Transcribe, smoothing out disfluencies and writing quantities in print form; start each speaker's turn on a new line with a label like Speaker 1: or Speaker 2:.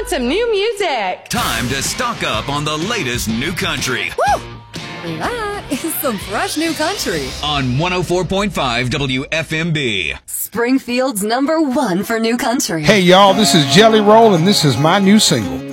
Speaker 1: want some new music.
Speaker 2: Time to stock up on the latest new country.
Speaker 3: Woo! That is some fresh new country.
Speaker 2: On 104.5 WFMB.
Speaker 3: Springfield's #1 for new country.
Speaker 4: Hey, y'all, this is Jelly Roll, and this is my new single.